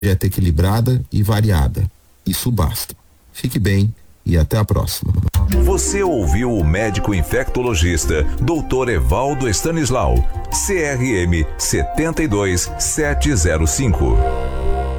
dieta equilibrada e variada. Isso basta. Fique bem e até a próxima. Você ouviu o médico infectologista Dr. Evaldo Stanislau, CRM 72705.